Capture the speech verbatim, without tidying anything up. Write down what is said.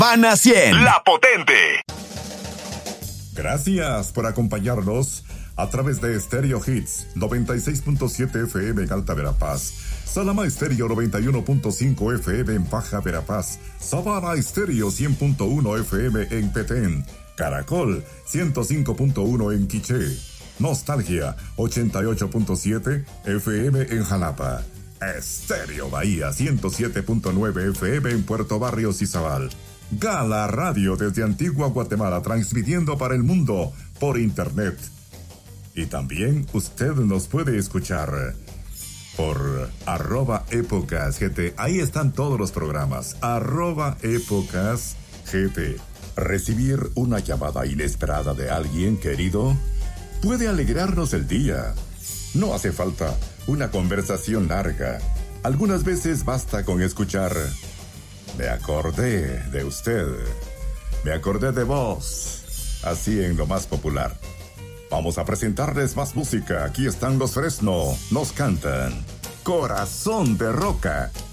Campana cien, La Potente. Gracias por acompañarnos a través de Stereo Hits noventa y seis punto siete F M en Alta Verapaz, Salama Estéreo noventa y uno punto cinco F M en Baja Verapaz, Sabana Estéreo cien punto uno F M en Petén, Caracol ciento cinco punto uno en Quiché, Nostalgia ochenta y ocho punto siete F M en Jalapa, Estéreo Bahía ciento siete punto nueve F M en Puerto Barrios y Zabal, Gala Radio desde Antigua Guatemala, transmitiendo para el mundo por internet. Y también usted nos puede escuchar por arroba épocas G T. Ahí están todos los programas. Arroba épocas G T. Recibir una llamada inesperada de alguien querido puede alegrarnos el día. No hace falta una conversación larga. Algunas veces basta con escuchar: me acordé de usted, me acordé de vos, así en lo más popular. Vamos a presentarles más música. Aquí están los Fresno, nos cantan Corazón de Roca.